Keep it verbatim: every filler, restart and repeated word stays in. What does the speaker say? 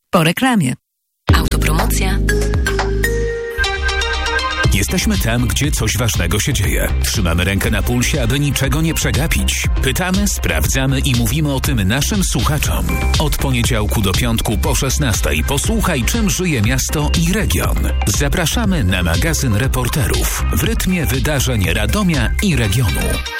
Po reklamie. Autopromocja. Jesteśmy tam, gdzie coś ważnego się dzieje. Trzymamy rękę na pulsie, aby niczego nie przegapić. Pytamy, sprawdzamy i mówimy o tym naszym słuchaczom. Od poniedziałku do piątku po szesnastej posłuchaj, czym żyje miasto i region. Zapraszamy na magazyn reporterów w rytmie wydarzeń Radomia i regionu.